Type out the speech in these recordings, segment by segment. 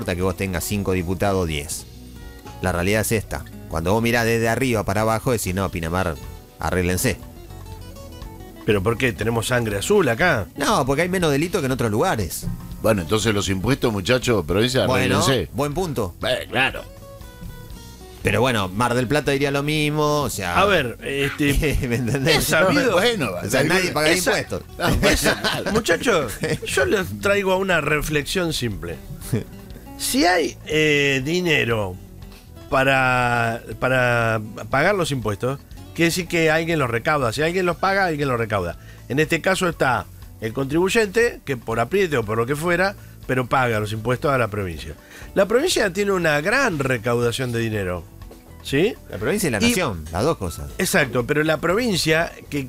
importa que vos tengas 5 diputados o 10. La realidad es esta. Cuando vos mirás desde arriba para abajo, decís, no, Pinamar, arréglense. ¿Pero por qué? ¿Tenemos sangre azul acá? No, porque hay menos delito que en otros lugares. Bueno, entonces los impuestos, muchachos, provincia, Bueno, arréglense. buen punto. Claro. Pero bueno, Mar del Plata diría lo mismo, o sea... A ver, ¿me entendés? es sabido. Bueno, O sea, nadie paga impuestos. Muchachos, yo les traigo a una reflexión simple. Si hay dinero para pagar los impuestos, quiere decir que alguien los recauda. Si alguien los paga, alguien los recauda. En este caso está el contribuyente, que por apriete o por lo que fuera, pero paga los impuestos a la provincia. La provincia tiene una gran recaudación de dinero, ¿sí? La provincia y la nación, las dos cosas. Exacto, pero la provincia, que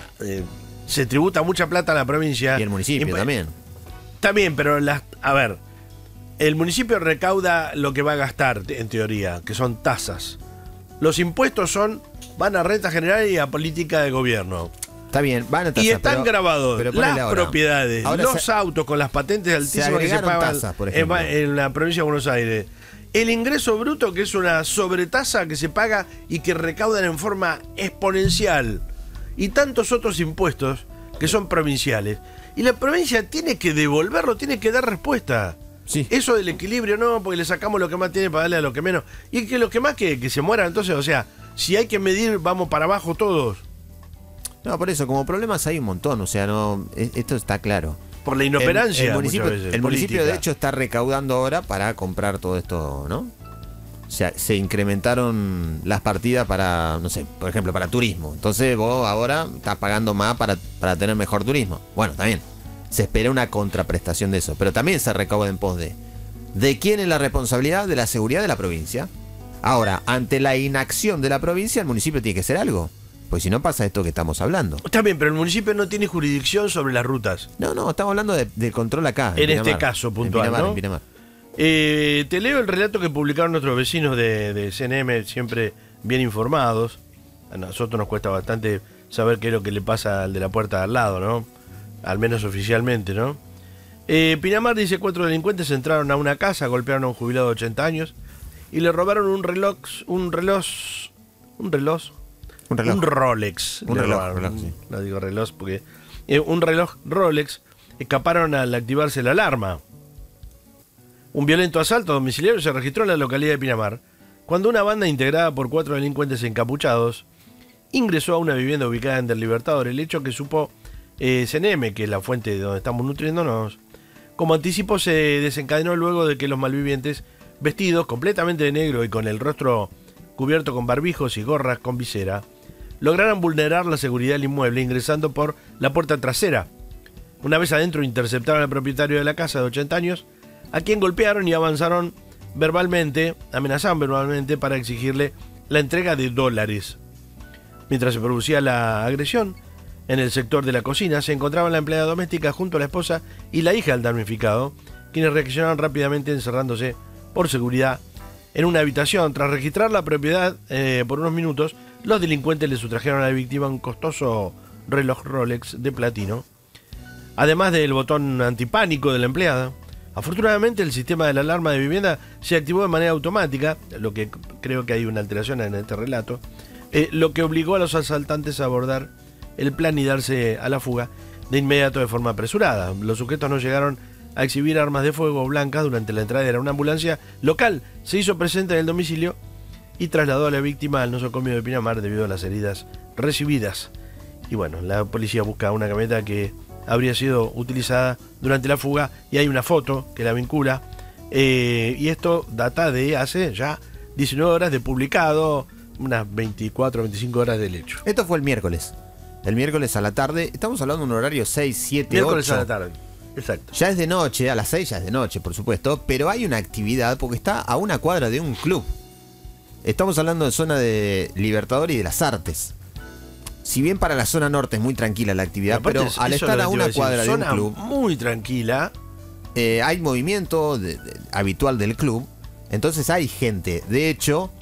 se tributa mucha plata a la provincia. Y el municipio también. También, pero a ver, el municipio recauda lo que va a gastar, en teoría, que son tasas. Los impuestos van a renta general y a política de gobierno. Está bien, van a tasas, Y están grabados pero las ponele ahora. propiedades, Ahora los autos con las patentes altísimas que se agregaron pagan tasas, por ejemplo. en la provincia de Buenos Aires. El ingreso bruto, que es una sobretasa que se paga y que recaudan en forma exponencial. Y tantos otros impuestos que son provinciales. Y la provincia tiene que devolverlo, tiene que dar respuesta. Sí. Eso del equilibrio no, porque le sacamos lo que más tiene para darle a lo que menos. Y que lo que más que se mueran. Entonces, o sea, si hay que medir, vamos para abajo todos. No, por eso, como problemas hay un montón, o sea, no, esto está claro. Por la inoperancia. El municipio, muchas veces, el municipio política. de hecho está recaudando ahora para comprar todo esto, ¿no? O sea, se incrementaron las partidas para, no sé, por ejemplo, para turismo. Entonces vos ahora estás pagando más para tener mejor turismo. Bueno, también se espera una contraprestación de eso, pero también se recauda en pos ¿de quién es la responsabilidad? De la seguridad de la provincia. Ahora, ante la inacción de la provincia, el municipio tiene que hacer algo. Pues si no pasa esto que estamos hablando. Está bien, pero el municipio no tiene jurisdicción sobre las rutas. No, estamos hablando de control acá. En Pinamar, este caso puntual, en Pinamar, ¿no? en Pinamar. Te leo el relato que publicaron nuestros vecinos de CNM, siempre bien informados. A nosotros nos cuesta bastante saber qué es lo que le pasa al de la puerta de al lado, ¿no? Al menos oficialmente, ¿no? Pinamar dice: 4 delincuentes entraron a una casa, golpearon a un jubilado de 80 años y le robaron un Rolex. Un reloj, sí. No digo reloj porque un reloj Rolex. Escaparon al activarse la alarma. Un violento asalto domiciliario se registró en la localidad de Pinamar cuando una banda integrada por 4 delincuentes encapuchados ingresó a una vivienda ubicada en Del Libertador. El hecho que supo CNM, que es la fuente de donde estamos nutriéndonos, como anticipo, se desencadenó luego de que los malvivientes, vestidos completamente de negro y con el rostro cubierto con barbijos y gorras con visera, lograron vulnerar la seguridad del inmueble ingresando por la puerta trasera. Una vez adentro interceptaron al propietario de la casa de 80 años, a quien golpearon y amenazaron verbalmente para exigirle la entrega de $. Mientras se producía la agresión, en el sector de la cocina se encontraba la empleada doméstica junto a la esposa y la hija del damnificado, quienes reaccionaron rápidamente encerrándose por seguridad en una habitación. Tras registrar la propiedad por unos minutos, los delincuentes le sustrajeron a la víctima un costoso reloj Rolex de platino, además del botón antipánico de la empleada. Afortunadamente, el sistema de la alarma de vivienda se activó de manera automática, lo que creo que hay una alteración en este relato, lo que obligó a los asaltantes a abordar el plan y darse a la fuga de inmediato de forma apresurada. Los sujetos no llegaron a exhibir armas de fuego blancas durante la entrada de una ambulancia local. Se hizo presente en el domicilio y trasladó a la víctima al nosocomio de Pinamar debido a las heridas recibidas. Y bueno, la policía busca una camioneta que habría sido utilizada durante la fuga y hay una foto que la vincula. Y esto data de hace ya 19 horas de publicado, unas 24 o 25 horas del hecho. Esto fue el miércoles. El miércoles a la tarde. Estamos hablando de un horario 6, 7, Miércoles 8. a la tarde. Exacto. Ya es de noche, a las 6 ya es de noche, por supuesto. Pero hay una actividad porque está a una cuadra de un club. Estamos hablando de zona de Libertador y de las Artes. Si bien para la zona norte es muy tranquila la actividad, pero al estar a una cuadra de un club, muy tranquila, hay movimiento habitual del club. Entonces hay gente. De hecho,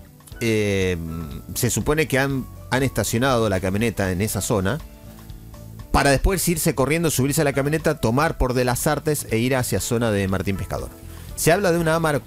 se supone que han estacionado la camioneta en esa zona para después irse corriendo, subirse a la camioneta, tomar por de las Artes e ir hacia zona de Martín Pescador. Se habla de una